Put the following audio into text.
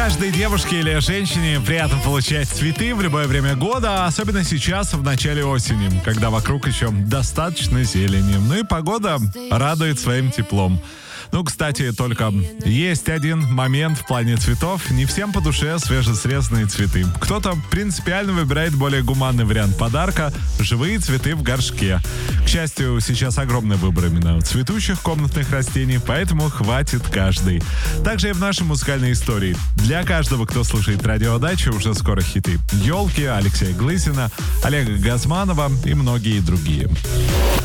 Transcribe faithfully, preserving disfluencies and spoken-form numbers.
Каждой девушке или женщине приятно получать цветы в любое время года, особенно сейчас, в начале осени, когда вокруг еще достаточно зелени. Ну и погода радует своим теплом. Ну, кстати, только есть один момент в плане цветов. Не всем по душе свежесрезанные цветы. Кто-то принципиально выбирает более гуманный вариант подарка – живые цветы в горшке. К счастью, сейчас огромный выбор именно цветущих комнатных растений, поэтому хватит каждый. Также и в нашей музыкальной истории. Для каждого, кто слушает радиодачу, уже скоро хиты «Елки», Алексея Глызина, Олега Газманова и многие другие.